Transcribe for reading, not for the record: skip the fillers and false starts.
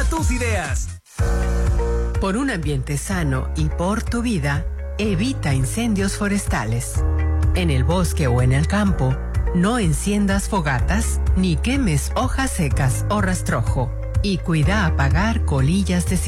tus ideas. Por un ambiente sano y por tu vida, evita incendios forestales. En el bosque o en el campo, no enciendas fogatas ni quemes hojas secas o rastrojo. Y cuida apagar colillas de